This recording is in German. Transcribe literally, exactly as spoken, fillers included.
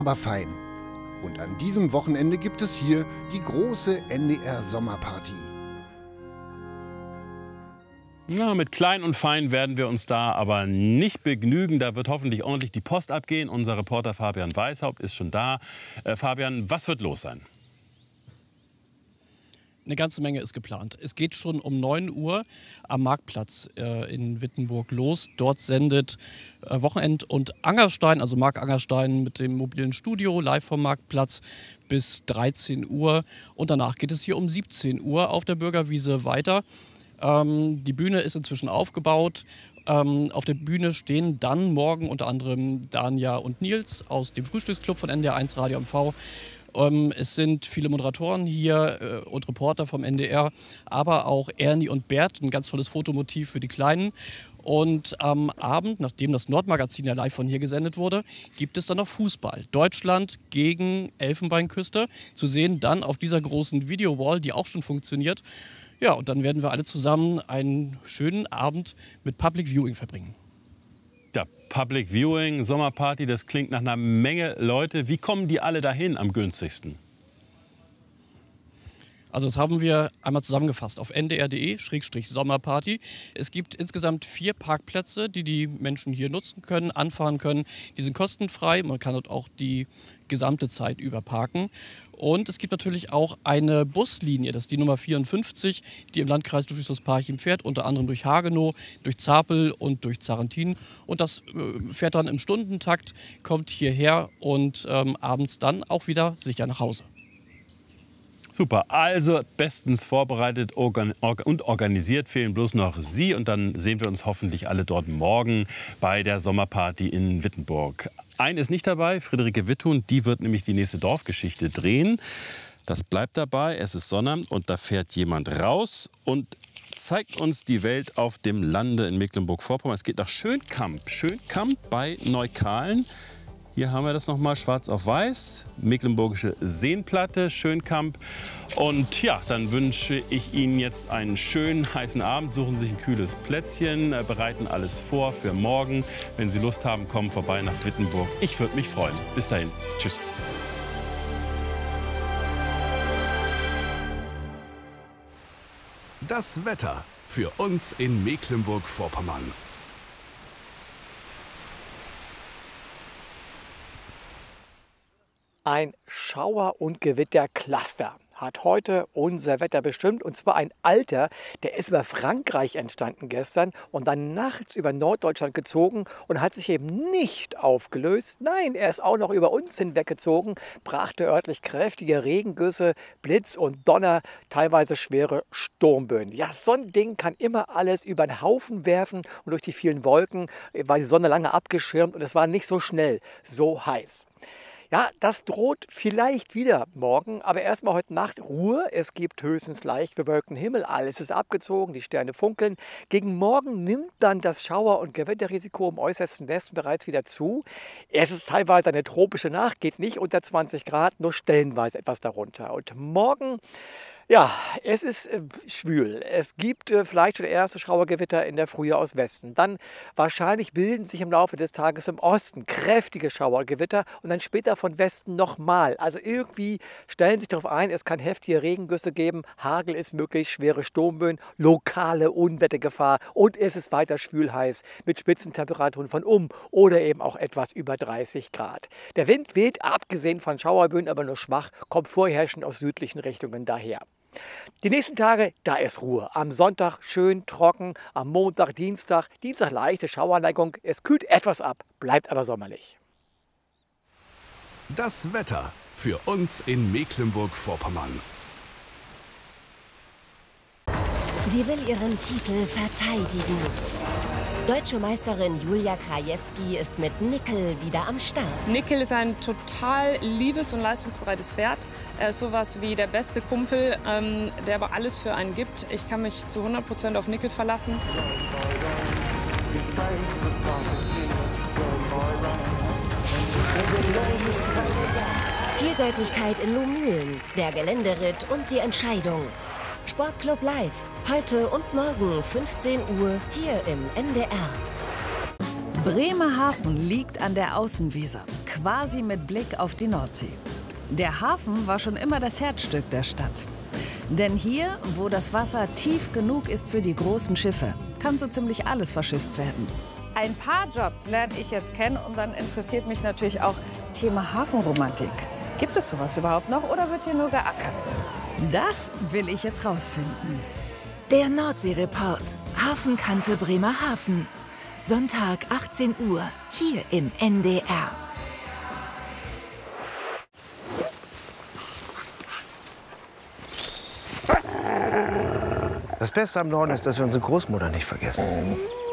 Aber fein. Und an diesem Wochenende gibt es hier die große N D R-Sommerparty. Ja, mit klein und fein werden wir uns da aber nicht begnügen. Da wird hoffentlich ordentlich die Post abgehen. Unser Reporter Fabian Weishaupt ist schon da. Äh, Fabian, was wird los sein? Eine ganze Menge ist geplant. Es geht schon um neun Uhr am Marktplatz äh, in Wittenburg los. Dort sendet äh, Wochenend- und Angerstein, also Marc Angerstein mit dem mobilen Studio, live vom Marktplatz bis dreizehn Uhr. Und danach geht es hier um siebzehn Uhr auf der Bürgerwiese weiter. Ähm, die Bühne ist inzwischen aufgebaut. Ähm, auf der Bühne stehen dann morgen unter anderem Danja und Nils aus dem Frühstücksclub von N D R eins Radio M V. Ähm, es sind viele Moderatoren hier äh, und Reporter vom N D R, aber auch Ernie und Bert, ein ganz tolles Fotomotiv für die Kleinen. Und am Abend, nachdem das Nordmagazin ja live von hier gesendet wurde, gibt es dann noch Fußball. Deutschland gegen Elfenbeinküste. Zu sehen dann auf dieser großen Videowall, die auch schon funktioniert. Ja, und dann werden wir alle zusammen einen schönen Abend mit Public Viewing verbringen. Ja, Public Viewing, Sommerparty, das klingt nach einer Menge Leute. Wie kommen die alle dahin am günstigsten? Also das haben wir einmal zusammengefasst auf n d r punkt d e Schrägstrich Sommerparty. Es gibt insgesamt vier Parkplätze, die die Menschen hier nutzen können, anfahren können. Die sind kostenfrei, man kann dort auch die gesamte Zeit über parken. Und es gibt natürlich auch eine Buslinie, das ist die Nummer vierundfünfzig, die im Landkreis Ludwigshaus-Parchim fährt, unter anderem durch Hagenow, durch Zapel und durch Zarentin. Und das äh, fährt dann im Stundentakt, kommt hierher und ähm, abends dann auch wieder sicher nach Hause. Super, also bestens vorbereitet organ und organisiert, fehlen bloß noch Sie. Und dann sehen wir uns hoffentlich alle dort morgen bei der Sommerparty in Wittenburg. Eine ist nicht dabei, Friederike Witthuhn, die wird nämlich die nächste Dorfgeschichte drehen. Das bleibt dabei, es ist Sonntag und da fährt jemand raus und zeigt uns die Welt auf dem Lande in Mecklenburg-Vorpommern. Es geht nach Schönkamp, Schönkamp bei Neukalen. Hier haben wir das noch mal schwarz auf weiß, Mecklenburgische Seenplatte, Schönkamp. Und ja, dann wünsche ich Ihnen jetzt einen schönen heißen Abend. Suchen Sie sich ein kühles Plätzchen, bereiten alles vor für morgen. Wenn Sie Lust haben, kommen vorbei nach Wittenburg. Ich würde mich freuen. Bis dahin. Tschüss. Das Wetter für uns in Mecklenburg-Vorpommern. Ein Schauer- und Gewittercluster hat heute unser Wetter bestimmt. Und zwar ein alter, der ist über Frankreich entstanden gestern und dann nachts über Norddeutschland gezogen und hat sich eben nicht aufgelöst. Nein, er ist auch noch über uns hinweggezogen, brachte örtlich kräftige Regengüsse, Blitz und Donner, teilweise schwere Sturmböen. Ja, so ein Ding kann immer alles über den Haufen werfen und durch die vielen Wolken war die Sonne lange abgeschirmt und es war nicht so schnell, so heiß. Ja, das droht vielleicht wieder morgen, aber erstmal heute Nacht Ruhe. Es gibt höchstens leicht bewölkten Himmel, alles ist abgezogen, die Sterne funkeln. Gegen Morgen nimmt dann das Schauer- und Gewitterrisiko im äußersten Westen bereits wieder zu. Es ist teilweise eine tropische Nacht, geht nicht unter zwanzig Grad, nur stellenweise etwas darunter. Und morgen... Ja, es ist äh, schwül. Es gibt äh, vielleicht schon erste Schauergewitter in der Frühe aus Westen. Dann wahrscheinlich bilden sich im Laufe des Tages im Osten kräftige Schauergewitter und dann später von Westen nochmal. Also irgendwie stellen sich darauf ein, es kann heftige Regengüsse geben, Hagel ist möglich, schwere Sturmböen, lokale Unwettergefahr und es ist weiter schwül heiß mit Spitzentemperaturen von um oder eben auch etwas über dreißig Grad. Der Wind weht, abgesehen von Schauerböen, aber nur schwach, kommt vorherrschend aus südlichen Richtungen daher. Die nächsten Tage, da ist Ruhe. Am Sonntag schön trocken, am Montag, Dienstag, Dienstag leichte Schauerneigung. Es kühlt etwas ab, bleibt aber sommerlich. Das Wetter für uns in Mecklenburg-Vorpommern. Sie will ihren Titel verteidigen. Deutsche Meisterin Julia Krajewski ist mit Nickel wieder am Start. Nickel ist ein total liebes und leistungsbereites Pferd. Er ist sowas wie der beste Kumpel, ähm, der aber alles für einen gibt. Ich kann mich zu hundert Prozent auf Nickel verlassen. Vielseitigkeit in Lohmühlen, der Geländeritt und die Entscheidung. Sportclub Live. Heute und morgen fünfzehn Uhr hier im N D R. Bremerhaven liegt an der Außenweser. quasi mit Blick auf die Nordsee. Der Hafen war schon immer das Herzstück der Stadt. Denn hier, wo das Wasser tief genug ist für die großen Schiffe, kann so ziemlich alles verschifft werden. Ein paar Jobs lerne ich jetzt kennen und dann interessiert mich natürlich auch Thema Hafenromantik. Gibt es sowas überhaupt noch oder wird hier nur geackert? Das will ich jetzt rausfinden. Der Nordsee-Report. Hafenkante Bremerhaven. Sonntag achtzehn Uhr, hier im N D R. Das Beste am Norden ist, dass wir unsere Großmutter nicht vergessen.